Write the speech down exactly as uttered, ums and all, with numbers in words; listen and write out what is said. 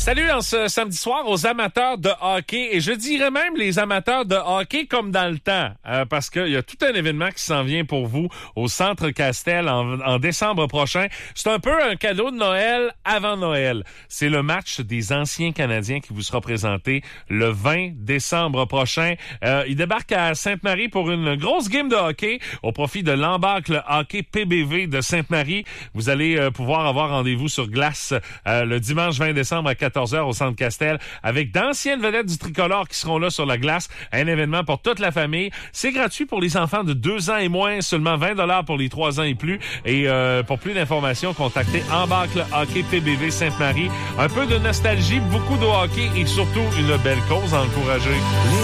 Salut en ce samedi soir aux amateurs de hockey et je dirais même les amateurs de hockey comme dans le temps euh, parce qu'il y a tout un événement qui s'en vient pour vous au Centre Castel en, en décembre prochain. C'est un peu un cadeau de Noël avant Noël. C'est le match des anciens Canadiens qui vous sera présenté le vingt décembre prochain. Euh, il débarque à Sainte-Marie pour une grosse game de hockey au profit de l'Embarque Hockey P B V de Sainte-Marie. Vous allez euh, pouvoir avoir rendez-vous sur glace euh, le dimanche vingt décembre à quatorze heures au Centre Castel avec d'anciennes vedettes du tricolore qui seront là sur la glace. Un événement pour toute la famille. C'est gratuit pour les enfants de deux ans et moins, seulement vingt dollars pour les trois ans et plus. Et euh, pour plus d'informations, contactez Embarque Hockey P B V Sainte-Marie. Un peu de nostalgie, beaucoup de hockey et surtout une belle cause à encourager.